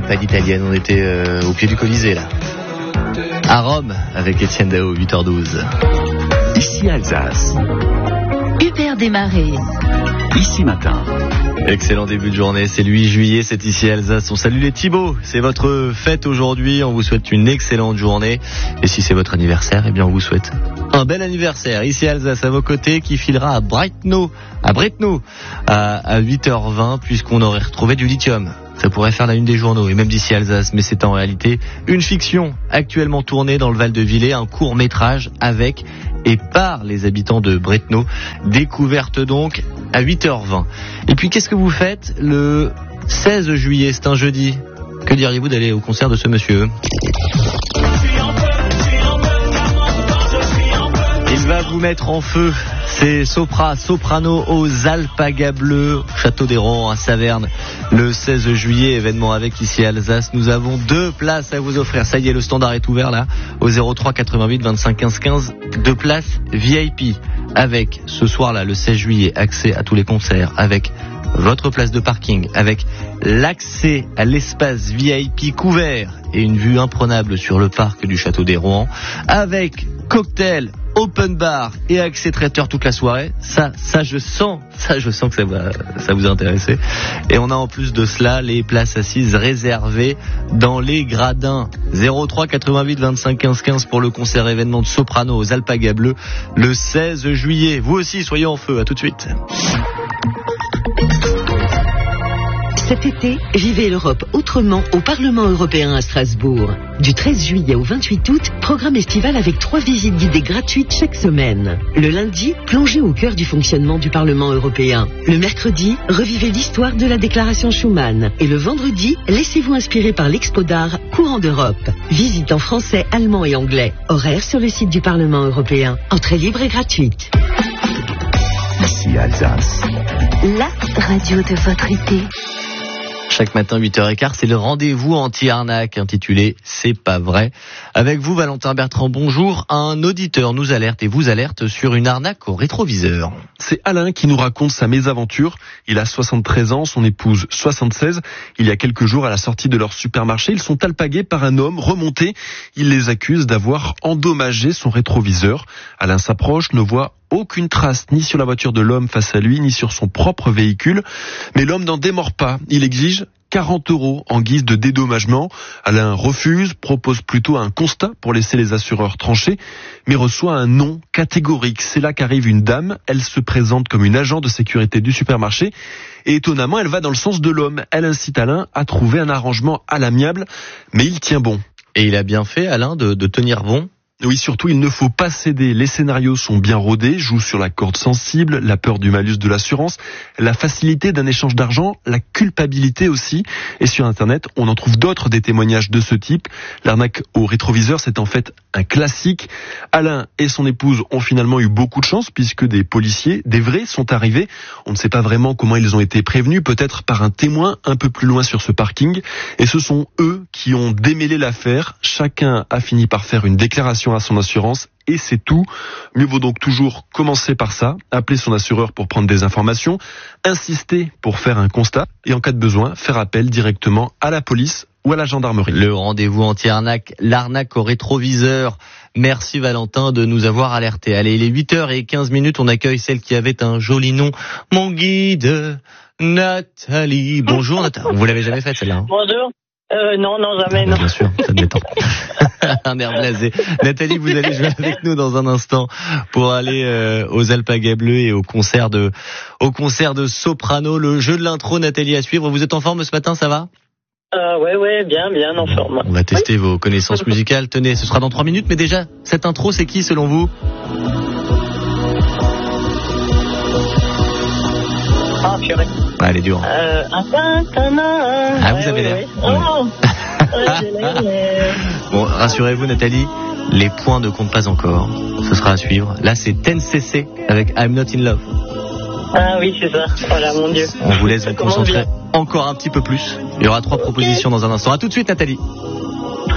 pas d'italienne, on était au pied du Colisée là. À Rome avec Étienne Dao, 8h12. Ici Alsace. Hubert Desmarais. Ici Matin. Excellent début de journée, c'est le 8 juillet, c'est ici Alsace. On salue les Thibauts, c'est votre fête aujourd'hui, on vous souhaite une excellente journée. Et si c'est votre anniversaire, eh bien on vous souhaite un bel anniversaire. Ici Alsace à vos côtés qui filera à Bretno à 8h20 puisqu'on aurait retrouvé du lithium. Ça pourrait faire la une des journaux et même d'ici Alsace, mais c'est en réalité une fiction actuellement tournée dans le Val-de-Villers, un court-métrage avec et par les habitants de Bretno, découverte donc à 8h20. Et puis qu'est-ce que vous faites le 16 juillet, c'est un jeudi? Que diriez-vous d'aller au concert de ce monsieur? Il va vous mettre en feu. C'est Soprano aux Alpagas Bleues, Château des Rohan à Saverne, le 16 juillet, événement avec ici à Alsace. Nous avons 2 places à vous offrir. Ça y est, le standard est ouvert là, au 03 88 25 15 15. 2 places VIP avec ce soir-là, le 16 juillet, accès à tous les concerts, avec votre place de parking, avec l'accès à l'espace VIP couvert et une vue imprenable sur le parc du Château des Rohan, avec cocktail, open bar et accès traiteur toute la soirée. Ça je sens que ça va vous intéresser. Et on a en plus de cela les places assises réservées dans les gradins. 03 88 25 15 15 pour le concert événement de Soprano aux Alpagas Bleues le 16 juillet. Vous aussi soyez en feu, à tout de suite. Cet été, vivez l'Europe autrement au Parlement européen à Strasbourg. Du 13 juillet au 28 août, programme estival avec 3 visites guidées gratuites chaque semaine. Le lundi, plongez au cœur du fonctionnement du Parlement européen. Le mercredi, revivez l'histoire de la déclaration Schuman. Et le vendredi, laissez-vous inspirer par l'expo d'art Courant d'Europe. Visite en français, allemand et anglais. Horaire sur le site du Parlement européen. Entrée libre et gratuite. Ici Alsace. La radio de votre été. Chaque matin 8h15, c'est le rendez-vous anti-arnaque intitulé C'est pas vrai. Avec vous Valentin Bertrand, bonjour. Un auditeur nous alerte et vous alerte sur une arnaque au rétroviseur. C'est Alain qui nous raconte sa mésaventure. Il a 73 ans, son épouse 76. Il y a quelques jours à la sortie de leur supermarché, ils sont alpagués par un homme remonté. Il les accuse d'avoir endommagé son rétroviseur. Alain s'approche, ne voit aucune trace ni sur la voiture de l'homme face à lui, ni sur son propre véhicule. Mais l'homme n'en démord pas. Il exige 40 € en guise de dédommagement. Alain refuse, propose plutôt un constat pour laisser les assureurs trancher, mais reçoit un non catégorique. C'est là qu'arrive une dame. Elle se présente comme une agent de sécurité du supermarché. Et étonnamment, elle va dans le sens de l'homme. Elle incite Alain à trouver un arrangement à l'amiable, mais il tient bon. Et il a bien fait, Alain, de tenir bon. Oui, surtout, il ne faut pas céder. Les scénarios sont bien rodés, jouent sur la corde sensible, la peur du malus de l'assurance, la facilité d'un échange d'argent, la culpabilité aussi. Et sur Internet, on en trouve d'autres des témoignages de ce type. L'arnaque au rétroviseur, c'est en fait un classique. Alain et son épouse ont finalement eu beaucoup de chance puisque des policiers, des vrais, sont arrivés. On ne sait pas vraiment comment ils ont été prévenus, peut-être par un témoin un peu plus loin sur ce parking. Et ce sont eux qui ont démêlé l'affaire. Chacun a fini par faire une déclaration à son assurance et c'est tout. Mieux vaut donc toujours commencer par ça, appeler son assureur pour prendre des informations, insister pour faire un constat et en cas de besoin, faire appel directement à la police ou à la gendarmerie. Le rendez-vous anti-arnaque, l'arnaque au rétroviseur. Merci Valentin de nous avoir alertés. Allez, il est 8h15, on accueille celle qui avait un joli nom, mon guide, Nathalie. Bonjour Nathalie, vous l'avez jamais faite celle-là, hein? Bonjour. Non, jamais, non. Bien sûr, ça me détend. Un air blasé. Nathalie, vous allez jouer avec nous dans un instant pour aller aux Alpagas Bleues et au concert de Soprano. Le jeu de l'intro, Nathalie, à suivre. Vous êtes en forme ce matin, ça va? Ouais, bien en forme. On va tester vos connaissances musicales. Tenez, ce sera dans 3 minutes, mais déjà, cette intro, c'est qui selon vous? Ah, purée. Ah, elle est dure. Vous avez l'air. Oh. Bon, rassurez-vous Nathalie, les points ne comptent pas encore. Ce sera à suivre. Là, c'est 10cc avec I'm Not In Love. Ah oui, c'est ça. Voilà, mon Dieu. On vous laisse vous concentrer encore un petit peu plus. Il y aura 3 propositions dans un instant. À tout de suite Nathalie.